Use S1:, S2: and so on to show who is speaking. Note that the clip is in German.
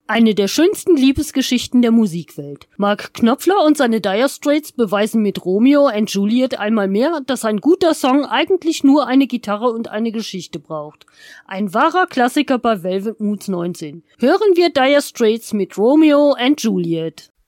S1: Eine der schönsten Liebesgeschichten der Musikwelt. Mark Knopfler und seine Dire Straits beweisen mit Romeo and Juliet einmal mehr, dass ein guter Song eigentlich nur eine Gitarre und eine Geschichte braucht. Ein wahrer Klassiker bei Velvet Moods 19. Hören wir Dire Straits mit Romeo and Juliet.